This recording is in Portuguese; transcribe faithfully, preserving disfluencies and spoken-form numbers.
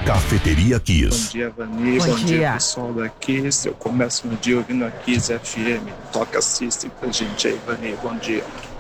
Cafeteria Bom Kiss. dia, Vani. Bom Bom, dia. dia. pessoal da Kiss. Eu começo meu dia ouvindo a Kiss F M. Toca System pra gente aí, Vani. Bom dia.